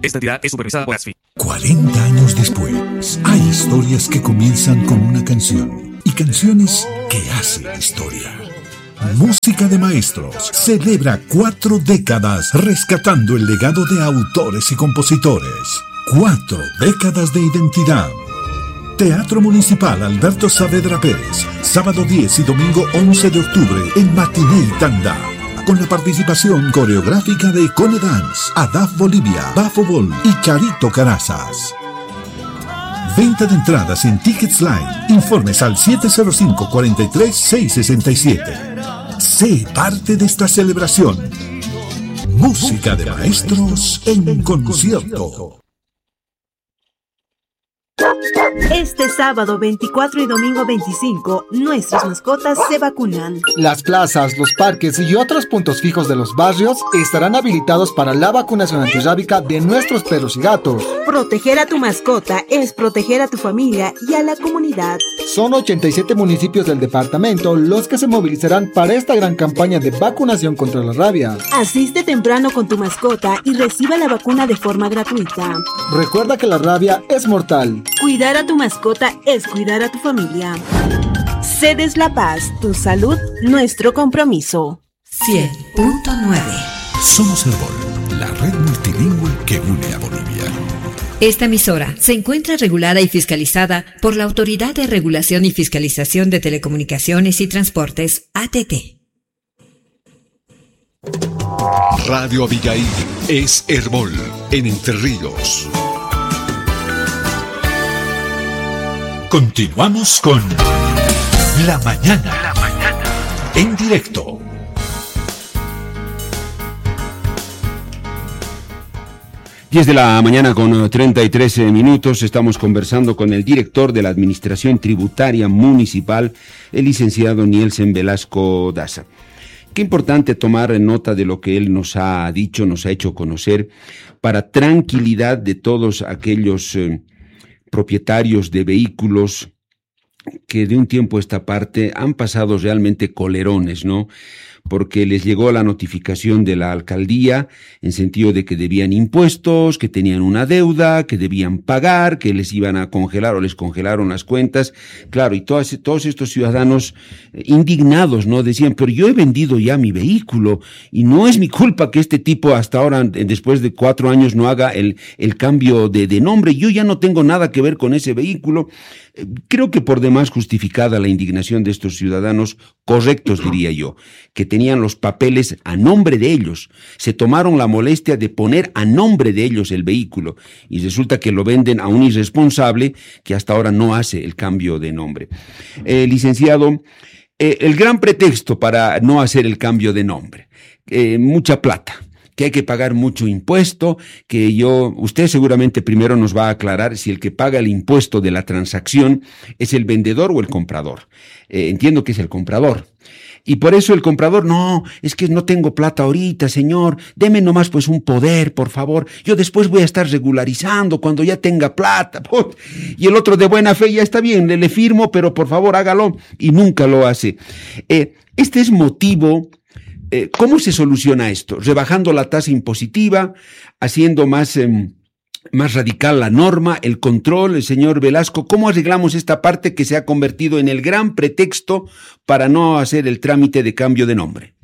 Esta entidad es supervisada por ASFI. 40 años después, hay historias que comienzan con una canción y canciones que hacen historia. Música de Maestros celebra 4 décadas rescatando el legado de autores y compositores. 4 décadas de identidad. Teatro Municipal Alberto Saavedra Pérez, sábado 10 y domingo 11 de octubre en Matiné y Tanda. Con la participación coreográfica de Cone Dance, Adaf Bolivia, Bafobol y Charito Carazas. Venta de entradas en Tickets Line. Informes al 705-43-667. Sé parte de esta celebración. Música de Maestros en concierto. Este sábado 24 y domingo 25, nuestras mascotas se vacunan. Las plazas, los parques y otros puntos fijos de los barrios estarán habilitados para la vacunación antirrábica de nuestros perros y gatos. Proteger a tu mascota es proteger a tu familia y a la comunidad. Son 87 municipios del departamento los que se movilizarán para esta gran campaña de vacunación contra la rabia. Asiste temprano con tu mascota y reciba la vacuna de forma gratuita. Recuerda que la rabia es mortal. Cuidar a tu mascota es cuidar a tu familia. Cedes La Paz, tu salud, nuestro compromiso. 100.9. Somos Herbol, la red multilingüe que une a Bolivia. Esta emisora se encuentra regulada y fiscalizada por la Autoridad de Regulación y Fiscalización de Telecomunicaciones y Transportes, ATT. Radio Abigail es Herbol en Entre Ríos. Continuamos con La Mañana. En directo. 10 de la mañana con 33 minutos. Estamos conversando con el director de la Administración Tributaria Municipal, el licenciado Nielsen Velasco Daza. Qué importante tomar nota de lo que él nos ha dicho, nos ha hecho conocer, para tranquilidad de todos aquellos propietarios de vehículos que de un tiempo a esta parte han pasado realmente colerones, ¿no? Porque les llegó la notificación de la alcaldía en sentido de que debían impuestos, que tenían una deuda, que debían pagar, que les iban a congelar o les congelaron las cuentas. Claro, y todos estos ciudadanos indignados, ¿no? Decían, pero yo he vendido ya mi vehículo y no es mi culpa que este tipo hasta ahora, después de 4 años, no haga el cambio de nombre. Yo ya no tengo nada que ver con ese vehículo. Creo que por demás justificada la indignación de estos ciudadanos, correctos diría yo, que tenían los papeles a nombre de ellos, se tomaron la molestia de poner a nombre de ellos el vehículo y resulta que lo venden a un irresponsable que hasta ahora no hace el cambio de nombre. Licenciado, el gran pretexto para no hacer el cambio de nombre, mucha plata, que hay que pagar mucho impuesto, usted seguramente primero nos va a aclarar si el que paga el impuesto de la transacción es el vendedor o el comprador. Entiendo que es el comprador. Y por eso el comprador, no, es que no tengo plata ahorita, señor, deme nomás pues un poder, por favor, yo después voy a estar regularizando cuando ya tenga plata. Y el otro de buena fe, ya está bien, le firmo, pero por favor hágalo, y nunca lo hace. Este es motivo. ¿Cómo se soluciona esto? Rebajando la tasa impositiva, haciendo más radical la norma, el control, el señor Velasco. ¿Cómo arreglamos esta parte que se ha convertido en el gran pretexto para no hacer el trámite de cambio de nombre?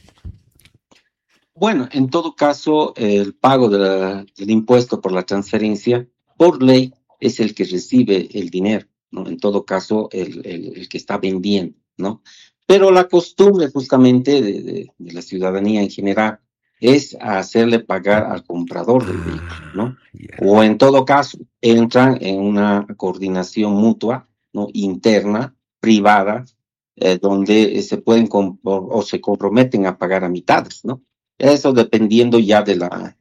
Bueno, en todo caso, el pago del impuesto por la transferencia, por ley, es el que recibe el dinero, ¿no? En todo caso, el que está vendiendo, ¿no? Pero la costumbre justamente de la ciudadanía en general es hacerle pagar al comprador del vehículo, ¿no? O en todo caso, entran en una coordinación mutua, ¿no? Interna, privada, donde se pueden o se comprometen a pagar a mitades, ¿no? Eso dependiendo ya de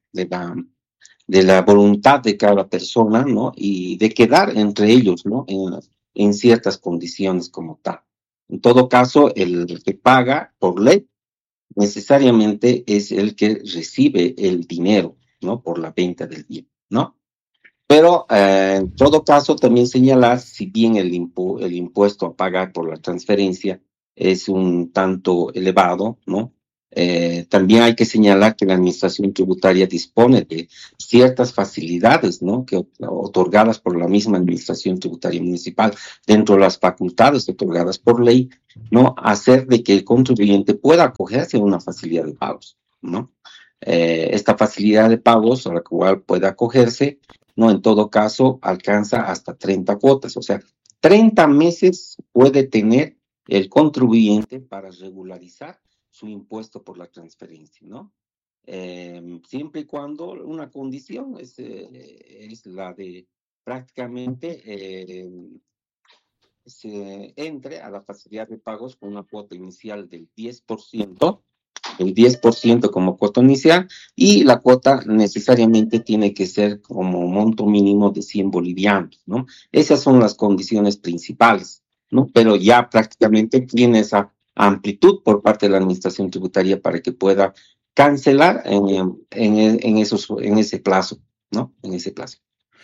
la voluntad de cada persona, ¿no? Y de quedar entre ellos, ¿no? En ciertas condiciones como tal. En todo caso, el que paga por ley necesariamente es el que recibe el dinero, ¿no? Por la venta del bien, ¿no? Pero en todo caso también señalar, si bien el impuesto a pagar por la transferencia es un tanto elevado, ¿no? También hay que señalar que la administración tributaria dispone de ciertas facilidades, ¿no? Que otorgadas por la misma administración tributaria municipal dentro de las facultades otorgadas por ley, ¿no? Hacer de que el contribuyente pueda acogerse a una facilidad de pagos, ¿no? Esta facilidad de pagos a la cual puede acogerse, ¿no? En todo caso, alcanza hasta 30 cuotas, o sea, 30 meses puede tener el contribuyente para regularizar su impuesto por la transferencia, ¿no? Siempre y cuando una condición es la de prácticamente se entre a la facilidad de pagos con una cuota inicial del 10%, el 10% como cuota inicial, y la cuota necesariamente tiene que ser como monto mínimo de 100 bolivianos, ¿no? Esas son las condiciones principales, ¿no? Pero ya prácticamente tiene esa amplitud por parte de la administración tributaria para que pueda cancelar en ese plazo, ¿no? En ese plazo.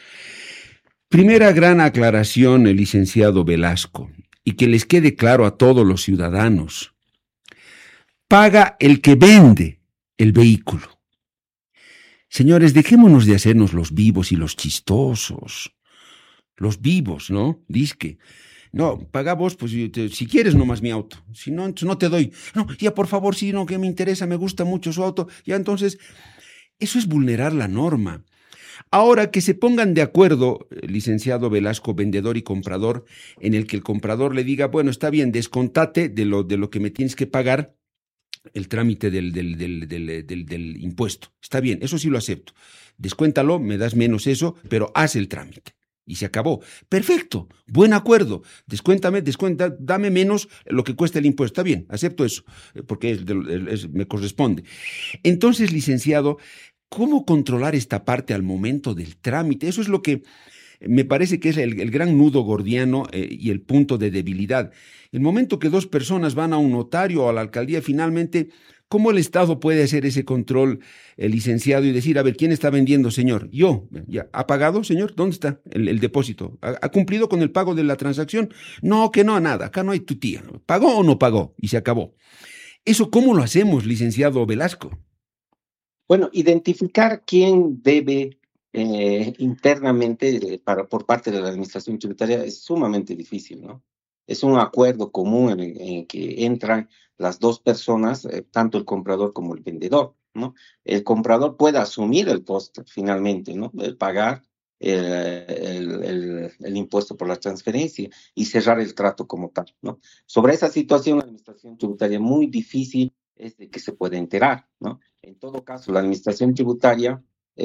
Primera gran aclaración, el licenciado Velasco, y que les quede claro a todos los ciudadanos. Paga el que vende el vehículo. Señores, dejémonos de hacernos los vivos y los chistosos. Los vivos, ¿no? Disque. No, paga vos, pues si quieres nomás mi auto. Si no, entonces no te doy. No, ya por favor, si no, que me interesa, me gusta mucho su auto. Ya entonces, eso es vulnerar la norma. Ahora que se pongan de acuerdo, licenciado Velasco, vendedor y comprador, en el que el comprador le diga, bueno, está bien, descontate de lo que me tienes que pagar, el trámite del impuesto. Está bien, eso sí lo acepto. Descuéntalo, me das menos eso, pero haz el trámite. Y se acabó. Perfecto, buen acuerdo. Dame menos lo que cuesta el impuesto. Está bien, acepto eso, porque me corresponde. Entonces, licenciado, ¿cómo controlar esta parte al momento del trámite? Eso es lo que me parece que es el gran nudo gordiano y el punto de debilidad. El momento que dos personas van a un notario o a la alcaldía, finalmente, ¿cómo el Estado puede hacer ese control, licenciado, y decir, a ver, ¿quién está vendiendo, señor? Yo. ¿Ya ha pagado, señor? ¿Dónde está el depósito? ¿Ha cumplido con el pago de la transacción? No, que no, nada. Acá no hay tutía. ¿Pagó o no pagó? Y se acabó. ¿Eso cómo lo hacemos, licenciado Velasco? Bueno, identificar quién debe internamente por parte de la administración tributaria es sumamente difícil, ¿no? Es un acuerdo común en que entran las dos personas, tanto el comprador como el vendedor, ¿no? El comprador puede asumir el costo finalmente, ¿no? El pagar el impuesto por la transferencia y cerrar el trato como tal, ¿no? Sobre esa situación, la administración tributaria muy difícil es de que se pueda enterar, ¿no? En todo caso, la administración tributaria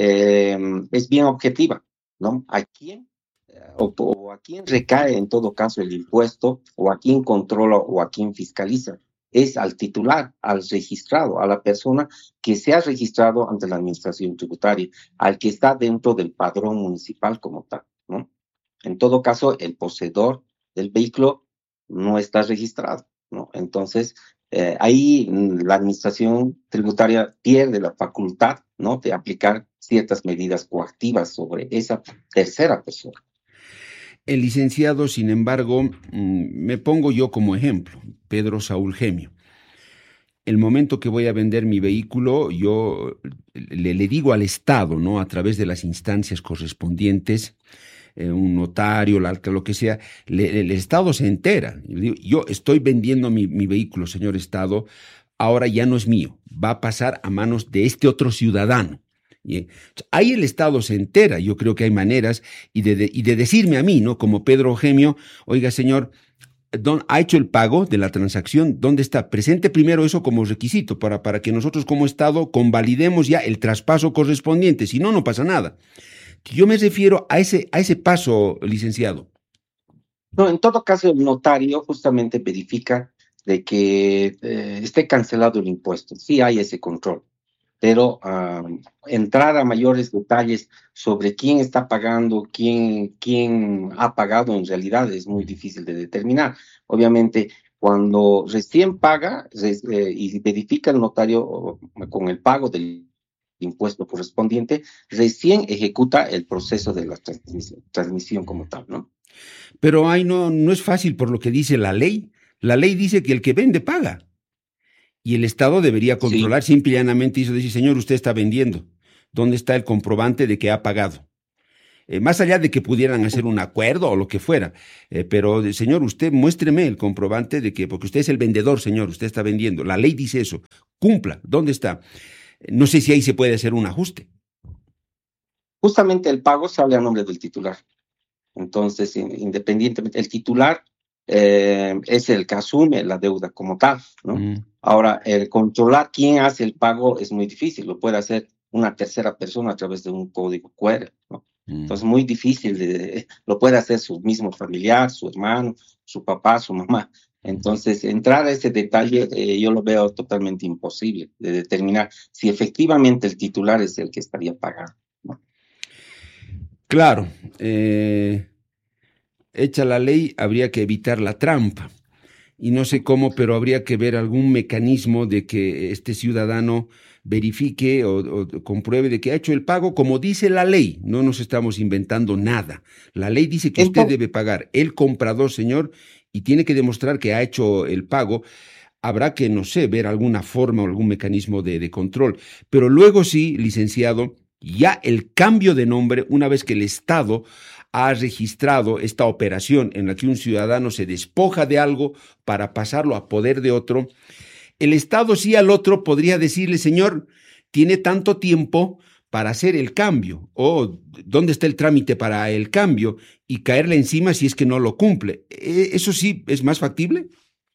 es bien objetiva, ¿no? ¿A quién o a quién recae en todo caso el impuesto, o a quién controla o a quién fiscaliza? Es al titular, al registrado, a la persona que se ha registrado ante la administración tributaria, al que está dentro del padrón municipal como tal, ¿no? En todo caso, el poseedor del vehículo no está registrado, ¿no? Entonces, ahí la administración tributaria pierde la facultad, ¿no?, de aplicar ciertas medidas coactivas sobre esa tercera persona. El licenciado, sin embargo, me pongo yo como ejemplo, Pedro Saúl Gemio. El momento que voy a vender mi vehículo, yo le digo al Estado, ¿no?, a través de las instancias correspondientes, un notario, lo que sea, el Estado se entera. Yo estoy vendiendo mi vehículo, señor Estado, ahora ya no es mío, va a pasar a manos de este otro ciudadano. Bien. Ahí el Estado se entera. Yo creo que hay maneras y de decirme a mí, ¿no?, como Pedro Gemio, oiga, señor, ¿ha hecho el pago de la transacción? ¿Dónde está? Presente primero eso como requisito para que nosotros como Estado convalidemos ya el traspaso correspondiente. Si no, no pasa nada. Yo me refiero a ese paso, licenciado. No, en todo caso, el notario justamente verifica de que esté cancelado el impuesto. Sí hay ese control. Pero entrar a mayores detalles sobre quién está pagando, quién ha pagado en realidad es muy difícil de determinar. Obviamente, cuando recién paga y verifica el notario con el pago del impuesto correspondiente, recién ejecuta el proceso de la transmisión como tal, ¿no? Pero ahí no es fácil por lo que dice la ley. La ley dice que el que vende paga. Y el Estado debería controlar, simple y llanamente, y decir, señor, usted está vendiendo. ¿Dónde está el comprobante de que ha pagado? Más allá de que pudieran hacer un acuerdo o lo que fuera, pero señor, usted muéstreme el comprobante de que, porque usted es el vendedor, señor, usted está vendiendo. La ley dice eso, cumpla. ¿Dónde está? No sé si ahí se puede hacer un ajuste. Justamente el pago sale a nombre del titular. Entonces, independientemente, el titular es el que asume la deuda como tal, ¿no? Ahora, el controlar quién hace el pago es muy difícil, lo puede hacer una tercera persona a través de un código QR, ¿no? Entonces, muy difícil, lo puede hacer su mismo familiar, su hermano, su papá, su mamá. Entonces, entrar a ese detalle yo lo veo totalmente imposible de determinar si efectivamente el titular es el que estaría pagando, ¿no? Claro, hecha la ley, habría que evitar la trampa. Y no sé cómo, pero habría que ver algún mecanismo de que este ciudadano verifique o compruebe de que ha hecho el pago como dice la ley. No nos estamos inventando nada. La ley dice que usted debe pagar. El comprador, señor, y tiene que demostrar que ha hecho el pago. Habrá que, no sé, ver alguna forma o algún mecanismo de control. Pero luego sí, licenciado, ya el cambio de nombre, una vez que el Estado ha registrado esta operación en la que un ciudadano se despoja de algo para pasarlo a poder de otro, el Estado sí al otro podría decirle, señor, tiene tanto tiempo para hacer el cambio, o dónde está el trámite para el cambio, y caerle encima si es que no lo cumple. ¿Eso sí es más factible?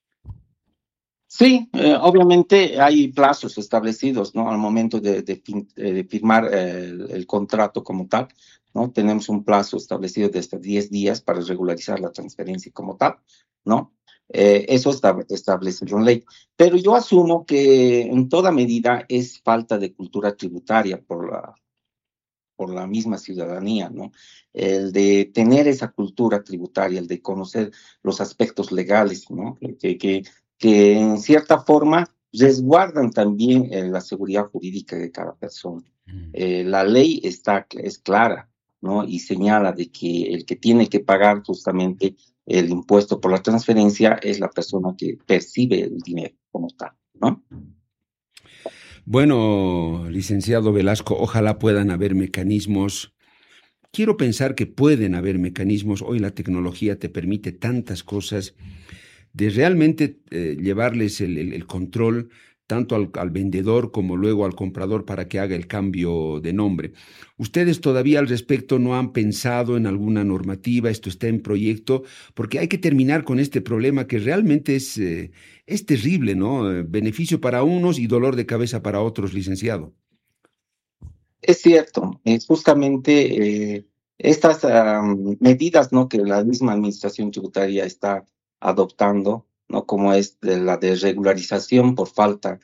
Sí, obviamente hay plazos establecidos, ¿no? Al momento de firmar el contrato como tal, ¿no? Tenemos un plazo establecido de hasta 10 días para regularizar la transferencia como tal, ¿no? Eso está establecido en ley. Pero yo asumo que en toda medida es falta de cultura tributaria por la misma ciudadanía, ¿no? El de tener esa cultura tributaria, el de conocer los aspectos legales, ¿no? Que en cierta forma resguardan también la seguridad jurídica de cada persona. La ley es clara, ¿no? Y señala de que el que tiene que pagar justamente el impuesto por la transferencia es la persona que percibe el dinero como tal, ¿no? Bueno, licenciado Velasco, ojalá puedan haber mecanismos. Quiero pensar que pueden haber mecanismos. Hoy la tecnología te permite tantas cosas de realmente llevarles el control tanto al vendedor como luego al comprador para que haga el cambio de nombre. ¿Ustedes todavía al respecto no han pensado en alguna normativa? Esto está en proyecto, porque hay que terminar con este problema que realmente es terrible, ¿no? Beneficio para unos y dolor de cabeza para otros, licenciado. Es cierto, es justamente estas medidas, ¿no? Que la misma administración tributaria está adoptando, ¿no? Como es la de regularización por falta,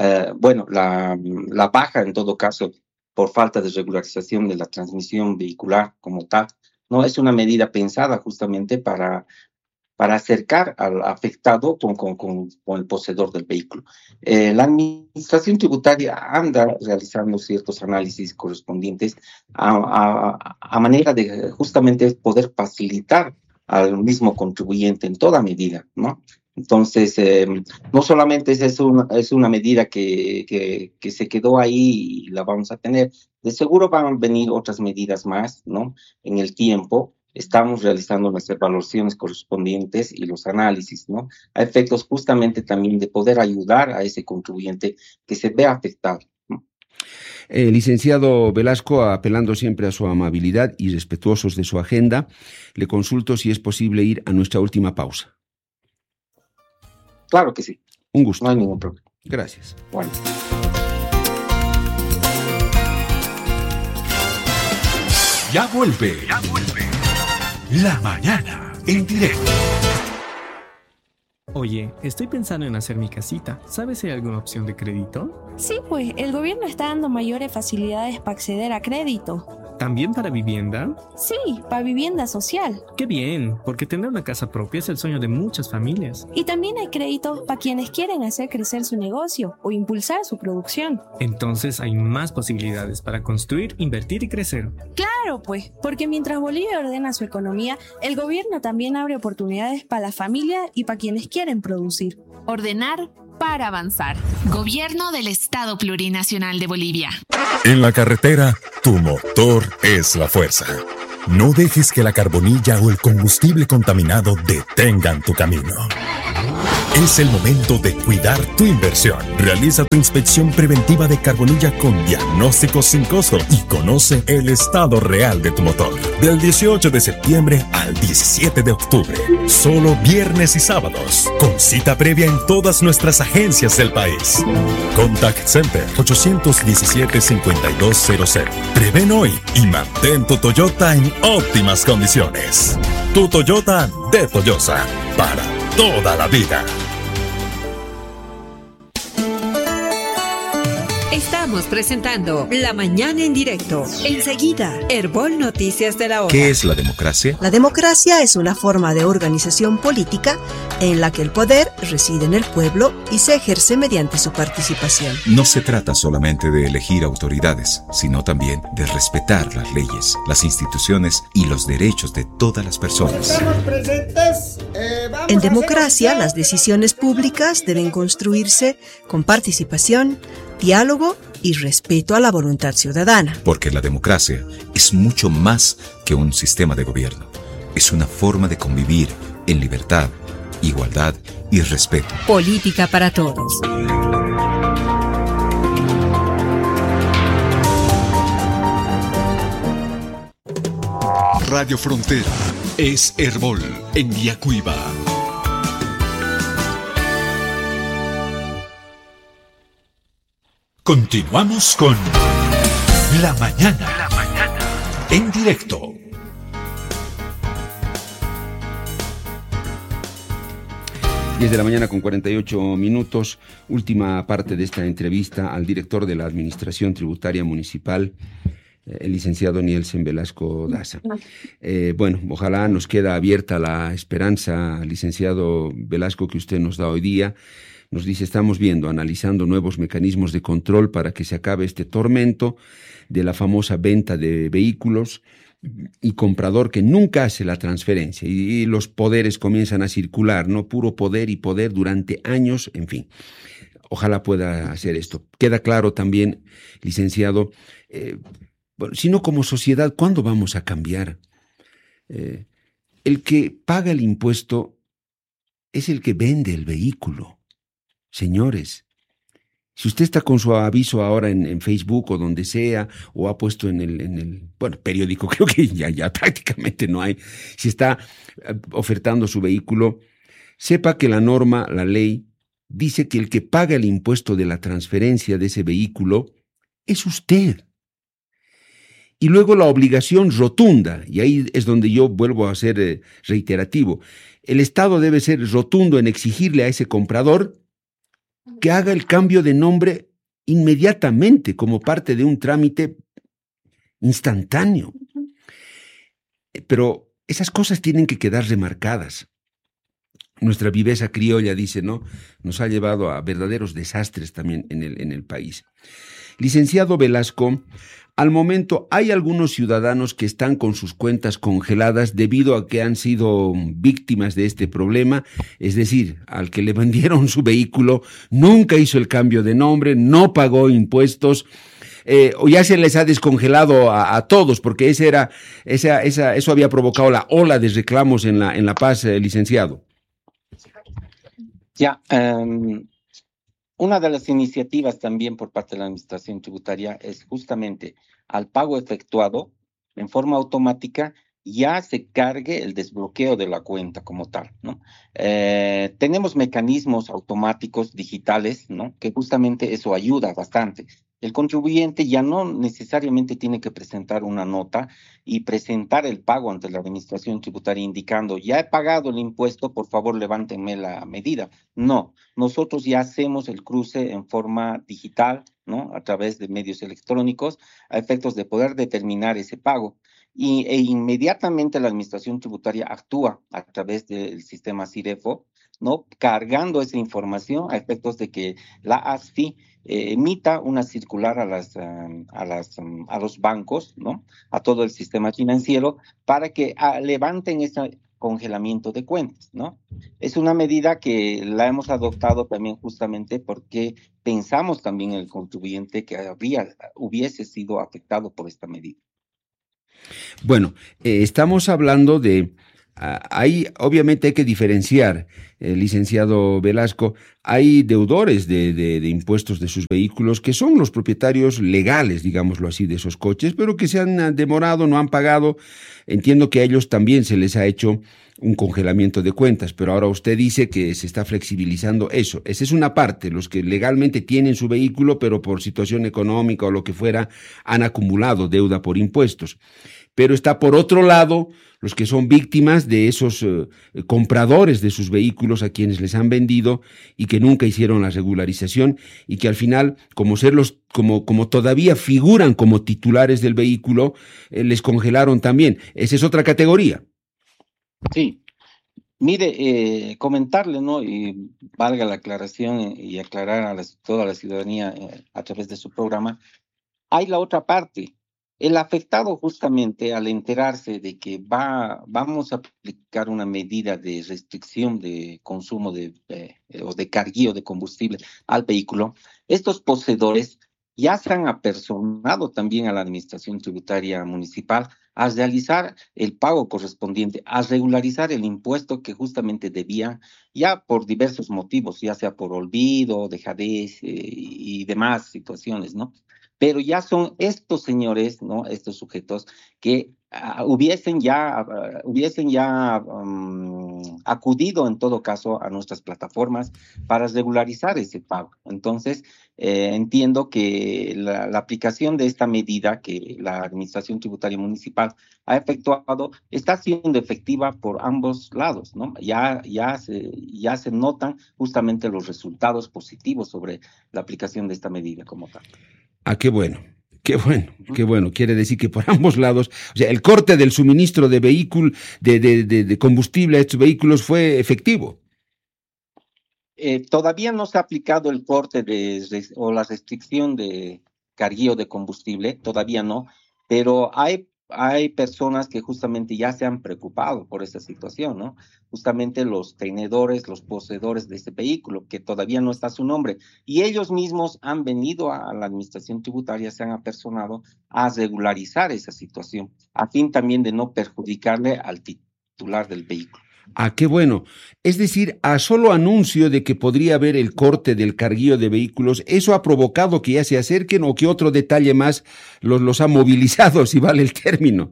la baja en todo caso por falta de regularización de la transmisión vehicular como tal, ¿no? Es una medida pensada justamente para acercar al afectado con el poseedor del vehículo. La administración tributaria anda realizando ciertos análisis correspondientes a manera de justamente poder facilitar al mismo contribuyente en toda medida, ¿no? Entonces, no solamente es una medida que se quedó ahí y la vamos a tener, de seguro van a venir otras medidas más, ¿no? En el tiempo. Estamos realizando las evaluaciones correspondientes y los análisis, ¿no? A efectos justamente también de poder ayudar a ese contribuyente que se vea afectado, ¿no? Licenciado Velasco, apelando siempre a su amabilidad y respetuosos de su agenda, le consulto si es posible ir a nuestra última pausa. Claro que sí. Un gusto. No hay ningún problema. Gracias. Bueno. Ya vuelve. La mañana en directo. Oye, estoy pensando en hacer mi casita. ¿Sabes si hay alguna opción de crédito? Sí, pues el gobierno está dando mayores facilidades para acceder a crédito. ¿También para vivienda? Sí, para vivienda social. ¡Qué bien! Porque tener una casa propia es el sueño de muchas familias. Y también hay créditos para quienes quieren hacer crecer su negocio o impulsar su producción. Entonces hay más posibilidades para construir, invertir y crecer. Claro, pues, porque mientras Bolivia ordena su economía, el gobierno también abre oportunidades para la familia y para quienes quieren producir. Ordenar para avanzar. Gobierno del Estado Plurinacional de Bolivia. En la carretera, tu motor es la fuerza. No dejes que la carbonilla o el combustible contaminado detengan tu camino. Es el momento de cuidar tu inversión. Realiza tu inspección preventiva de carbonilla con diagnóstico sin costo y conoce el estado real de tu motor. Del 18 de septiembre al 17 de octubre. Solo viernes y sábados. Con cita previa en todas nuestras agencias del país. Contact Center 817-5200. Prevén hoy y mantén tu Toyota en óptimas condiciones. Tu Toyota de Toyosa. Para toda la vida. Estamos presentando La Mañana en Directo. Enseguida, Herbol Noticias de la Hora. ¿Qué es la democracia? La democracia es una forma de organización política en la que el poder reside en el pueblo y se ejerce mediante su participación. No se trata solamente de elegir autoridades, sino también de respetar las leyes, las instituciones y los derechos de todas las personas. En democracia, las decisiones públicas deben construirse con participación, diálogo y respeto a la voluntad ciudadana. Porque la democracia es mucho más que un sistema de gobierno. Es una forma de convivir en libertad, igualdad y respeto. Política para todos. Radio Frontera es Herbol en Yacuiba. Continuamos con La Mañana. En directo. Desde la mañana con 48 minutos, última parte de esta entrevista al director de la Administración Tributaria Municipal, el licenciado Nielsen Velasco Daza. Bueno, ojalá nos queda abierta la esperanza, licenciado Velasco, que usted nos da hoy día. Nos dice, estamos viendo, analizando nuevos mecanismos de control para que se acabe este tormento de la famosa venta de vehículos y comprador que nunca hace la transferencia y los poderes comienzan a circular, ¿no? Puro poder y poder durante años, en fin. Ojalá pueda hacer esto. Queda claro también, licenciado, bueno, si no como sociedad, ¿cuándo vamos a cambiar? El que paga el impuesto es el que vende el vehículo. Señores, si usted está con su aviso ahora en Facebook o donde sea, o ha puesto en el periódico, creo que ya prácticamente no hay, si está ofertando su vehículo, sepa que la norma, la ley, dice que el que paga el impuesto de la transferencia de ese vehículo es usted. Y luego la obligación rotunda, y ahí es donde yo vuelvo a ser reiterativo, el Estado debe ser rotundo en exigirle a ese comprador que haga el cambio de nombre inmediatamente como parte de un trámite instantáneo. Pero esas cosas tienen que quedar remarcadas. Nuestra viveza criolla, dice, ¿no? Nos ha llevado a verdaderos desastres también en el país. Licenciado Velasco, al momento hay algunos ciudadanos que están con sus cuentas congeladas debido a que han sido víctimas de este problema, es decir, al que le vendieron su vehículo, nunca hizo el cambio de nombre, no pagó impuestos, o ya se les ha descongelado a todos, porque eso había provocado la ola de reclamos en La Paz, licenciado. Ya, una de las iniciativas también por parte de la Administración Tributaria es justamente al pago efectuado en forma automática ya se cargue el desbloqueo de la cuenta como tal, ¿no? Tenemos mecanismos automáticos digitales, ¿no? Que justamente eso ayuda bastante. El contribuyente ya no necesariamente tiene que presentar una nota y presentar el pago ante la Administración Tributaria indicando, ya he pagado el impuesto, por favor levántenme la medida. No, nosotros ya hacemos el cruce en forma digital, ¿no? A través de medios electrónicos, a efectos de poder determinar ese pago. E inmediatamente la Administración Tributaria actúa a través del sistema CIREFO, ¿no? Cargando esa información a efectos de que la ASFI emita una circular a los bancos, ¿no? A todo el sistema financiero para que levanten esa congelamiento de cuentas, ¿no? Es una medida que la hemos adoptado también justamente porque pensamos también en el contribuyente que hubiese sido afectado por esta medida. Bueno, estamos hablando de... obviamente hay que diferenciar, licenciado Velasco, hay deudores de impuestos de sus vehículos que son los propietarios legales, digámoslo así, de esos coches, pero que se han demorado, no han pagado. Entiendo que a ellos también se les ha hecho un congelamiento de cuentas, pero ahora usted dice que se está flexibilizando eso. Esa es una parte, los que legalmente tienen su vehículo, pero por situación económica o lo que fuera, han acumulado deuda por impuestos. Pero está por otro lado los que son víctimas de esos compradores de sus vehículos a quienes les han vendido y que nunca hicieron la regularización y que al final, como todavía figuran como titulares del vehículo, les congelaron también. Esa es otra categoría. Sí. Mire, comentarle, ¿no? Y valga la aclaración y aclarar a toda la ciudadanía a través de su programa, hay la otra parte. El afectado justamente al enterarse de que vamos a aplicar una medida de restricción de consumo o de carguío de combustible al vehículo, estos poseedores ya se han apersonado también a la Administración Tributaria Municipal a realizar el pago correspondiente, a regularizar el impuesto que justamente debían, ya por diversos motivos, ya sea por olvido, dejadez y demás situaciones, ¿no? Pero ya son estos señores, ¿no? Estos sujetos que hubiesen ya acudido en todo caso a nuestras plataformas para regularizar ese pago. Entonces, entiendo que la aplicación de esta medida que la Administración Tributaria Municipal ha efectuado está siendo efectiva por ambos lados, ¿no? Ya se notan justamente los resultados positivos sobre la aplicación de esta medida como tal. Ah, qué bueno. Qué bueno. Quiere decir que por ambos lados, o sea, el corte del suministro de de combustible a estos vehículos fue efectivo. Todavía no se ha aplicado el corte o la restricción de carguío de combustible, todavía no, pero hay personas que justamente ya se han preocupado por esa situación, ¿no? Justamente los tenedores, los poseedores de este vehículo, que todavía no está su nombre, y ellos mismos han venido a la Administración Tributaria, se han apersonado a regularizar esa situación, a fin también de no perjudicarle al titular del vehículo. Ah, qué bueno. Es decir, a solo anuncio de que podría haber el corte del carguío de vehículos, ¿eso ha provocado que ya se acerquen o que otro detalle más los ha movilizado, si vale el término?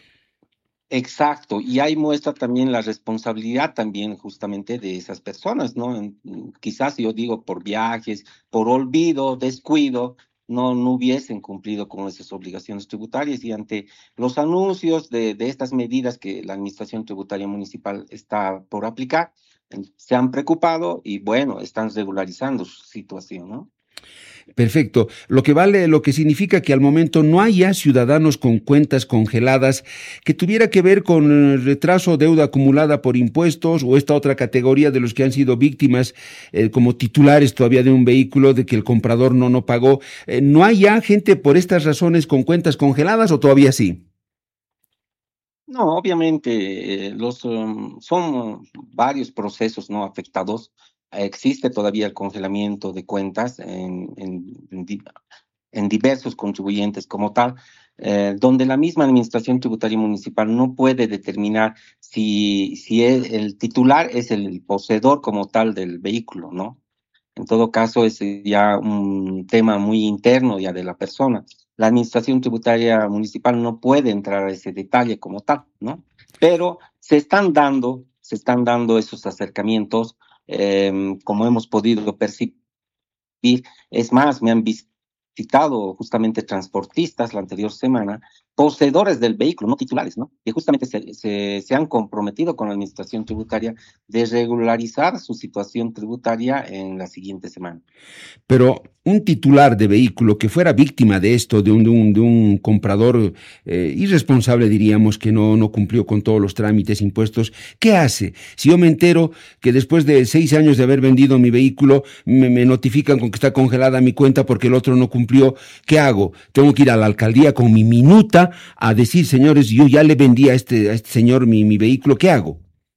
Exacto, y ahí muestra también la responsabilidad también justamente de esas personas, ¿no? Quizás yo digo por viajes, por olvido, descuido, no hubiesen cumplido con esas obligaciones tributarias y ante los anuncios de estas medidas que la Administración Tributaria Municipal está por aplicar, se han preocupado y bueno, están regularizando su situación, ¿no? Perfecto. Lo que significa que al momento no haya ciudadanos con cuentas congeladas que tuviera que ver con retraso o deuda acumulada por impuestos o esta otra categoría de los que han sido víctimas como titulares todavía de un vehículo de que el comprador no pagó. ¿No hay ya gente por estas razones con cuentas congeladas o todavía sí? No, obviamente son varios procesos no afectados. Existe todavía el congelamiento de cuentas en diversos contribuyentes como tal, donde la misma Administración Tributaria Municipal no puede determinar si el titular es el poseedor como tal del vehículo, ¿no? En todo caso, es ya un tema muy interno ya de la persona. La Administración Tributaria Municipal no puede entrar a ese detalle como tal, ¿no? Pero se están dando esos acercamientos, como hemos podido percibir. Es más, me han visitado justamente transportistas la anterior semana, poseedores del vehículo, no titulares, ¿no? Que justamente se han comprometido con la Administración Tributaria de regularizar su situación tributaria en la siguiente semana. Pero un titular de vehículo que fuera víctima de esto, de un comprador irresponsable, diríamos, que no cumplió con todos los trámites impuestos, ¿qué hace? Si yo me entero que después de 6 años de haber vendido mi vehículo, me notifican con que está congelada mi cuenta porque el otro no cumplió, ¿qué hago? Tengo que ir a la alcaldía con mi minuta a decir, señores, yo ya le vendí a este señor mi vehículo, ¿qué hago?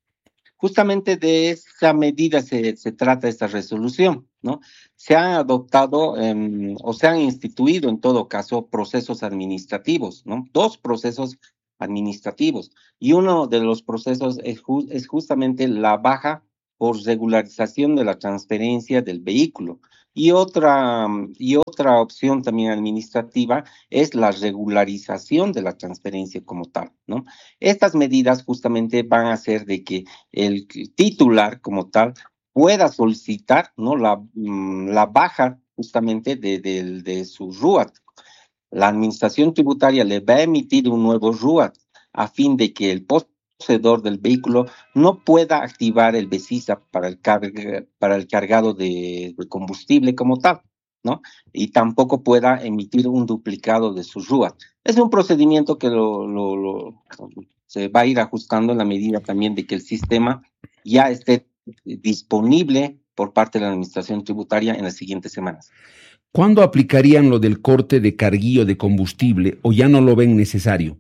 Justamente de esa medida se trata esta resolución, ¿no? Se han adoptado o se han instituido en todo caso procesos administrativos, ¿no? 2 procesos administrativos, y uno de los procesos es justamente la baja por regularización de la transferencia del vehículo. Y otra opción también administrativa es la regularización de la transferencia como tal, ¿no? Estas medidas justamente van a hacer de que el titular como tal pueda solicitar, ¿no?, la baja justamente de su RUAT. La administración tributaria le va a emitir un nuevo RUAT a fin de que el poseedor del vehículo no pueda activar el BESISA para el cargado de combustible como tal, ¿no? Y tampoco pueda emitir un duplicado de su RUAT. Es un procedimiento que se va a ir ajustando en la medida también de que el sistema ya esté disponible por parte de la administración tributaria en las siguientes semanas. ¿Cuándo aplicarían lo del corte de carguillo de combustible o ya no lo ven necesario?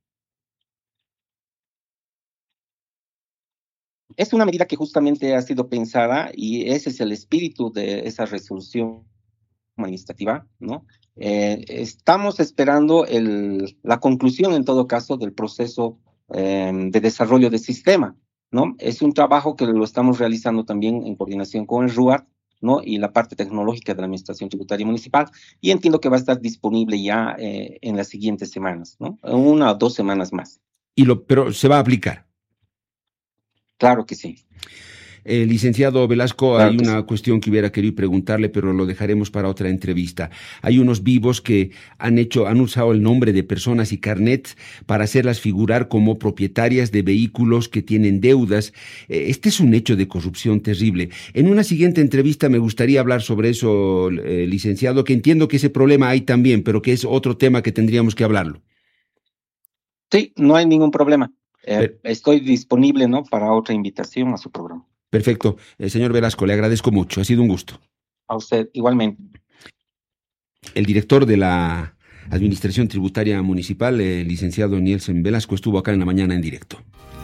Es una medida que justamente ha sido pensada y ese es el espíritu de esa resolución administrativa, ¿no? Estamos esperando la conclusión, en todo caso, del proceso de desarrollo del sistema, ¿no? Es un trabajo que lo estamos realizando también en coordinación con el RUAT, ¿no?, y la parte tecnológica de la Administración Tributaria Municipal, y entiendo que va a estar disponible ya en las siguientes semanas, ¿no? 1 o 2 semanas más. Pero se va a aplicar. Claro que sí. Licenciado Velasco, Claro hay que una cuestión que hubiera querido preguntarle, pero lo dejaremos para otra entrevista. Hay unos vivos que han usado el nombre de personas y carnets para hacerlas figurar como propietarias de vehículos que tienen deudas. Este es un hecho de corrupción terrible. En una siguiente entrevista me gustaría hablar sobre eso, licenciado, que entiendo que ese problema hay también, pero que es otro tema que tendríamos que hablarlo. Sí, no hay ningún problema. Estoy disponible, ¿no?, para otra invitación a su programa. Perfecto. Señor Velasco, le agradezco mucho. Ha sido un gusto. A usted, igualmente. El director de la Administración Tributaria Municipal, el licenciado Nielsen Velasco, estuvo acá en la mañana en directo.